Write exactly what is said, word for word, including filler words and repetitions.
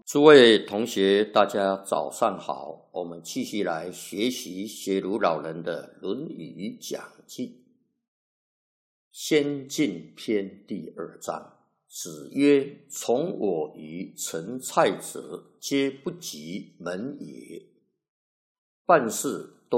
诸位同学，大家早上好，我们继续来学习学儒老人的《论语讲记》。先进篇第二章，子曰：从我于陈蔡者，皆不及门也。办事都